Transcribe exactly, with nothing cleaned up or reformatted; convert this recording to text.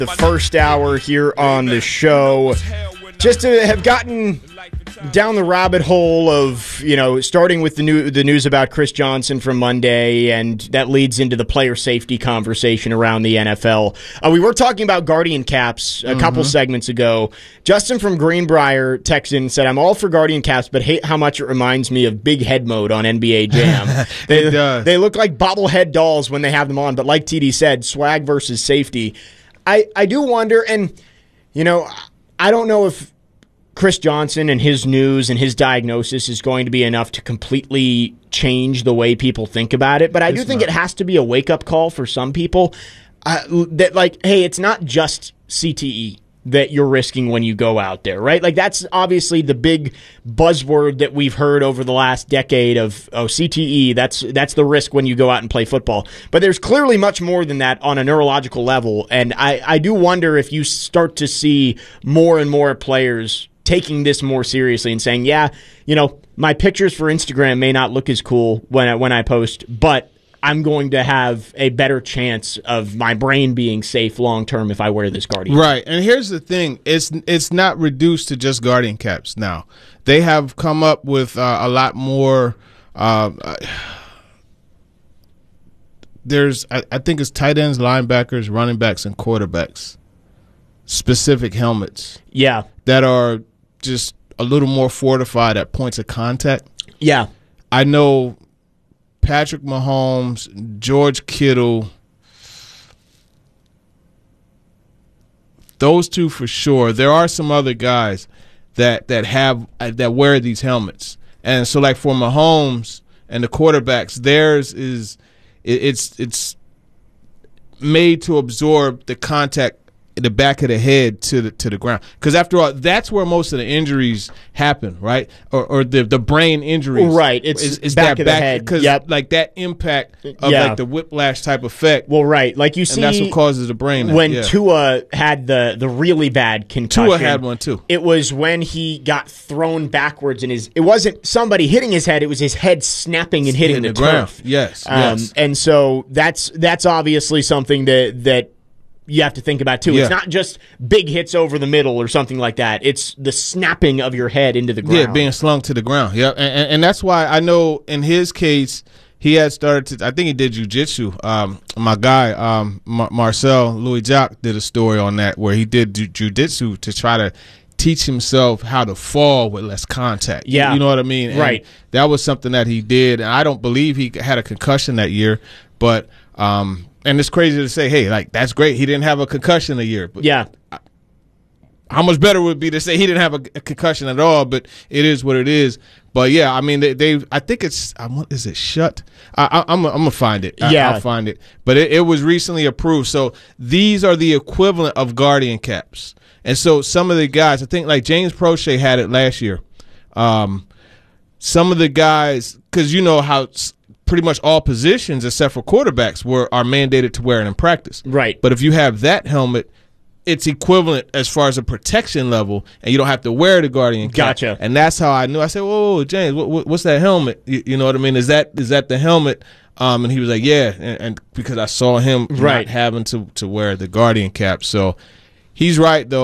the first hour here on the show. Just to have gotten down the rabbit hole of, you know, starting with the new the news about Chris Johnson from Monday, and that leads into the player safety conversation around the N F L. Uh, we were talking about Guardian Caps a mm-hmm. couple segments ago. Justin from Greenbrier texted and said, "I'm all for Guardian Caps, but hate how much it reminds me of Big Head Mode on N B A Jam." they, it does. They look like bobblehead dolls when they have them on, but like T D said, swag versus safety. I, I do wonder, and, you know, I don't know if Chris Johnson and his news and his diagnosis is going to be enough to completely change the way people think about it. But I it's do think not. it has to be a wake-up call for some people uh, that, like, hey, it's not just C T E that you're risking when you go out there, right? Like, that's obviously the big buzzword that we've heard over the last decade of, oh, C T E, that's that's the risk when you go out and play football. But there's clearly much more than that on a neurological level, and I, I do wonder if you start to see more and more players taking this more seriously and saying, yeah, you know, my pictures for Instagram may not look as cool when I, when I post, but I'm going to have a better chance of my brain being safe long term if I wear this Guardian. Right, and here's the thing: it's it's not reduced to just Guardian Caps. Now they have come up with uh, a lot more. Uh, there's, I, I think it's tight ends, linebackers, running backs, and quarterbacks specific helmets. Yeah, that are just a little more fortified at points of contact. Yeah, I know. Patrick Mahomes, George Kittle, those two for sure. There are some other guys that that have uh, that wear these helmets, and so like for Mahomes and the quarterbacks, theirs is it, it's it's made to absorb the contact. The back of the head to the to the ground, because after all, that's where most of the injuries happen, right? Or, or the the brain injuries, right? It's is, is back that of the head, because yep. like that impact of yeah. like the whiplash type effect. Well, right, like you see, and that's what causes the brain. When yeah. Tua had the the really bad concussion, Tua had one too. It was when he got thrown backwards, and his it wasn't somebody hitting his head; it was his head snapping and hitting, hitting the, the turf. ground. Yes, um, yes. And so that's that's obviously something that that. You have to think about, too. Yeah. It's not just big hits over the middle or something like that. It's the snapping of your head into the ground. Yeah, being slung to the ground. Yeah, and, and, and that's why I know in his case, he had started to – I think he did jiu-jitsu. Um, my guy, um, Mar- Marcel Louis Jacques, did a story on that where he did ju- jiu-jitsu to try to teach himself how to fall with less contact. Yeah. You know what I mean? And right. that was something that he did. And I don't believe he had a concussion that year, but um, – and it's crazy to say, hey, like, that's great. He didn't have a concussion a year. But yeah. How much better would it be to say he didn't have a, a concussion at all? But it is what it is. But, yeah, I mean, they, they I think it's – is it shut? I, I, I'm I'm going to find it. I, yeah. I'll find it. But it, it was recently approved. So these are the equivalent of Guardian Caps. And so some of the guys – I think, like, James Prochet had it last year. Um, some of the guys – because you know how – pretty much all positions except for quarterbacks were are mandated to wear it in practice. Right. But if you have that helmet, it's equivalent as far as a protection level, and you don't have to wear the Guardian cap. Gotcha. And that's how I knew. I said, "Whoa, whoa James, what, what's that helmet? You, you know what I mean? Is that is that the helmet?" Um, and he was like, "Yeah," and, and because I saw him right. not having to to wear the Guardian cap, so he's right though.